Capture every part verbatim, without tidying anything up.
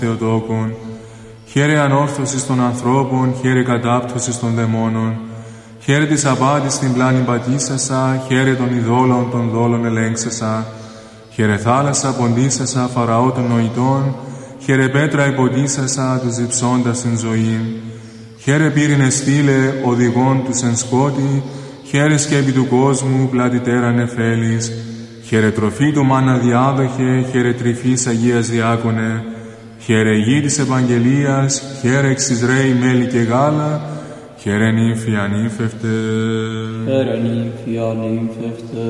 Θεοτόκον, χαίρε ανόρθωσης των ανθρώπων, χαίρε κατάπτωσης των δαιμόνων, χαίρε της απάτης την πλάνη πατήσασα, χαίρε των ειδόλων των δόλων ελέγξασα, χαίρε θάλασσα ποντίσασα φαραώ των νοητών, χαίρε πέτρα υποτίσασα τους διψώντας την ζωήν, χαίρε πύρινε στήλε οδηγών τους εν σκότη, χαίρε σκέπη του κόσμου πλατητέρα νεφέλης, χαίρε τροφή του μάνα διάδοχε, χαίρε τρυφής Αγίας Διάκονε, χαίρε γη της Ευαγγελίας, χαίρε εξ Ισραήλ μέλι και γάλα, χαίρε νύμφη ανύμφευτε. Χαίρε νύμφη ανύμφευτε.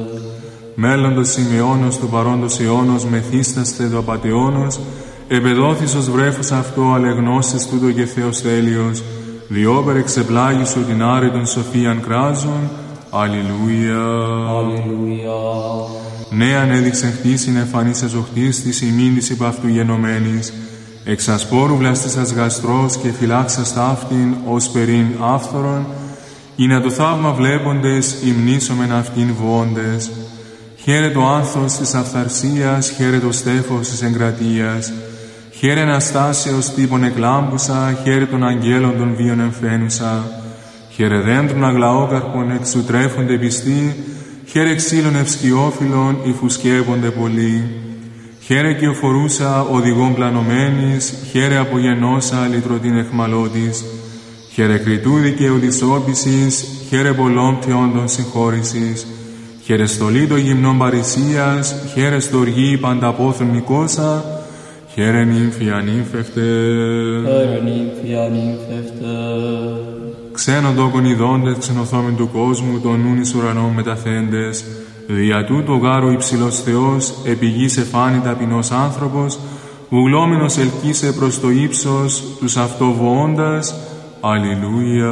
Μέλλοντος Σημεώνος του παρόντος αιώνος μεθύσταστε το απατεώνος, επεδόθης ως βρέφος αυτό αλεγνώσες τούτο και Θεός τέλειος, διόπερ εξεπλάγησου την άρη των σοφίαν κράζων. Αλληλούια. Αλληλούια. Νέαν έδειξε χτίσιν εμφανής εζοχτής της ημίν της υπ' αυτού γενομένης, εξ ασπόρου βλαστήσας γαστρός και φυλάξας ταύτην ως περίν άφθορον, ή να το θαύμα βλέποντες υμνήσομεν αυτήν βοώντες. Χαίρε το άνθος της αυθαρσίας, χαίρε το στέφος της εγκρατείας, χαίρε αναστάσεως τύπων εκλάμπουσα, χαίρε των αγγέλων των βίων εμφαίνουσα, χαίρε δέντρων αγλαόκαρπων εξου τρέφονται πιστοί, χαίρε ξύλων ευσκιόφυλλων υφουσκεύονται πολλοί. Χαίρε κυοφορούσα οδηγών πλανωμένης, χαίρε απογενώσα λυτρωτήν εχμαλώτης, χαίρε κριτού δικαίου της όπισης, χαίρε πολλών πτεόντων συγχώρησης, χαίρε στολή των γυμνών παρησίας, χαίρε στοργή πανταπόθων Νικόσα, χαίρε νύμφη ανύμφευτε. Χαίρε νύμφη ανύμφευτε. Ξένον τόκον ειδώντες ξενοθόμεν του κόσμου, των νουν εις ουρανών μεταθέντες, δια τούτο γάρου υψηλός Θεός, επί γης εφάνη ταπεινός άνθρωπος, βουλόμενος ελκύσε προς το ύψος, τους αυτοβοώντας. Αλληλούια.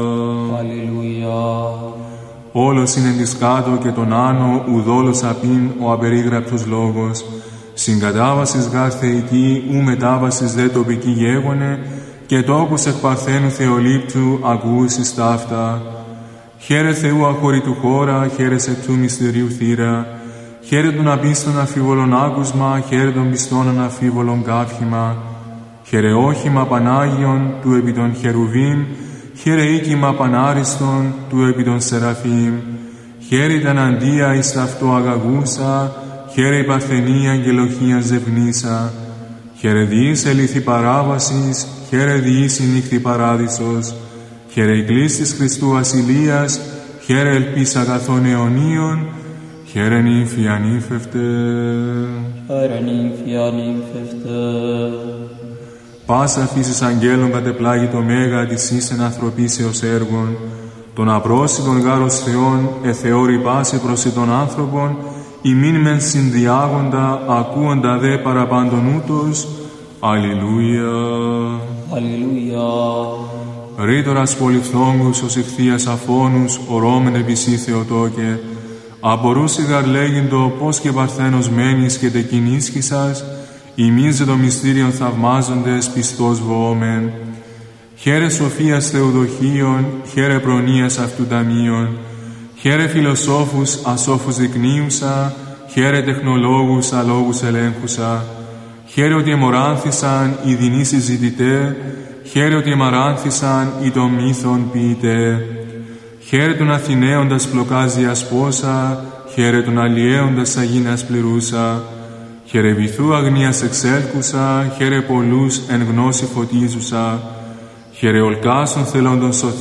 Αλληλούια. Όλος είναι της κάτω και τον άνω, ουδόλος απειν ο απερίγραπτος λόγος. Συγκατάβασης γάρ θεϊκή, ου μετάβασης δε τοπική γέγονε, και τόπους εκ παρθένου Θεολήπτου ακούσεις ταύτα. Χαίρε Θεού αχωρητού χώρα, χαίρε σε του μυστηρίου θύρα, χαίρε των απίστων αφίβολων άκουσμα, χαίρε των πιστών αναφίβολων καύχημα, χαίρε όχημα Πανάγιον του επί των χερουβίμ, χαίρε οίκημα Πανάριστον του επί των Σεραφείμ, χαίρε τα εναντία εις ταυτό αγαγούσα, χαίρε η παρθενή αγγελοχία ζευνήσα, χαίρε διείς ελήθη παράβασης, χαίρε διείς η νύχτη παράδεισος, χαίρε η κλίς της Χριστού ασυλίας, χαίρε ελπίς αγαθών αιωνίων, χαίρε νύμφη ανύμφευτε. Χαίρε νύμφη ανύμφευτε. Πάσα φύσης αγγέλων κατεπλάγει το μέγα της ίσεν ανθρωπίσεως έργων, των απρόσιτων γάρος Θεών εθεώρη πάση προς των άνθρωπων, ημίν μεν συνδιάγοντα, ακούοντα δε παραπάντων ούτως. Αλληλούια. Αλληλούια. Ρήτορας πολυφθόγκους ως ηχθείας αφώνους, ορώμεν επισή Θεοτόκε, απορούσι γαρ λέγειν-το πώς και παρθένος μένεις και τεκινίσχυσας, ημείς δε το μυστήριον θαυμάζοντες πιστός βοόμεν. Χαίρε σοφίας Θεοδοχίων, χαίρε προνοίας αυτού ταμείων, χαίρε φιλοσόφους ασόφους δεικνύουσα, χαίρε τεχνολόγους αλόγους ελέγχουσα, χαίρε ότι εμοράνθησαν οι δεινοί συζητητέ, χαίρε ότι εμαράνθησαν οι των μύθων ποιητέ. Χαίρε τον Αθηναίοντας πλοκάς διασπόσα, χαίρε τον αλλιέοντας αγίνας πληρούσα, χαίρε βυθού αγνίας εξέλκουσα, χαίρε πολλούς εν γνώση φωτίζουσα, χαίρε ολκάσων θελόντων σωθεί